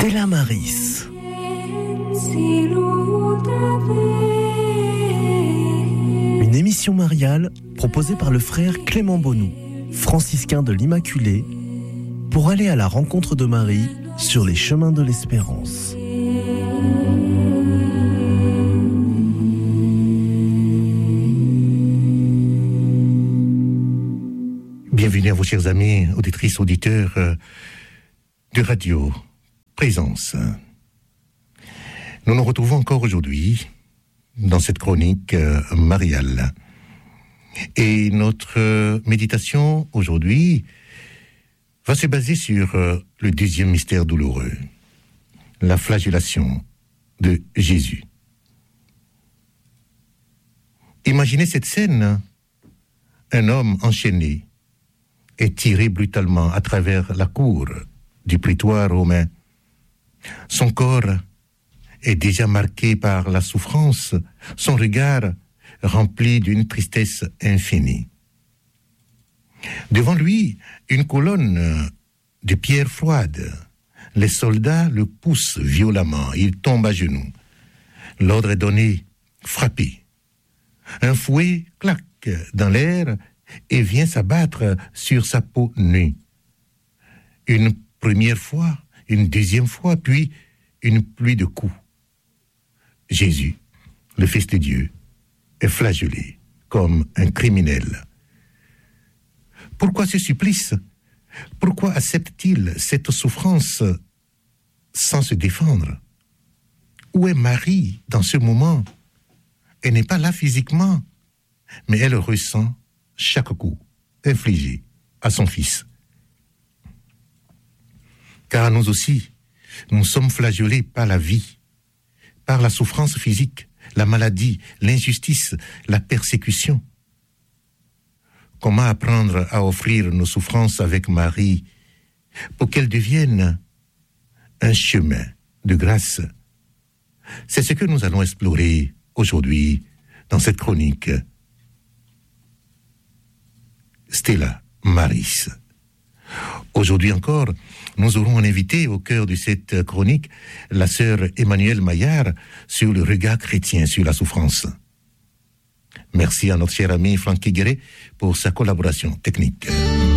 Stella Maris. Une émission mariale proposée par le frère Clément Bonou, franciscain de l'Immaculée, pour aller à la rencontre de Marie sur les chemins de l'espérance. Bienvenue à vous, chers amis, auditrices, auditeurs de Radio Présence. Nous nous retrouvons encore aujourd'hui dans cette chronique mariale. Et notre méditation aujourd'hui va se baser sur le deuxième mystère douloureux, la flagellation de Jésus. Imaginez cette scène, un homme enchaîné est tiré brutalement à travers la cour du prétoire romain. Son corps est déjà marqué par la souffrance, son regard rempli d'une tristesse infinie. Devant lui, une colonne de pierres froides. Les soldats le poussent violemment, il tombe à genoux. L'ordre est donné, frappez. Un fouet claque dans l'air et vient s'abattre sur sa peau nue. Une première fois, une deuxième fois, puis une pluie de coups. Jésus, le Fils de Dieu, est flagellé comme un criminel. Pourquoi ce supplice? Pourquoi accepte-t-il cette souffrance sans se défendre? Où est Marie dans ce moment? Elle n'est pas là physiquement, mais elle ressent chaque coup infligé à son Fils. Car nous aussi, nous sommes flagellés par la vie, par la souffrance physique, la maladie, l'injustice, la persécution. Comment apprendre à offrir nos souffrances avec Marie pour qu'elles deviennent un chemin de grâce? C'est ce que nous allons explorer aujourd'hui dans cette chronique Stella Maris. Aujourd'hui encore, nous aurons un invité au cœur de cette chronique, la sœur Emmanuelle Maillard, sur le regard chrétien sur la souffrance. Merci à notre cher ami Franck Guéret pour sa collaboration technique.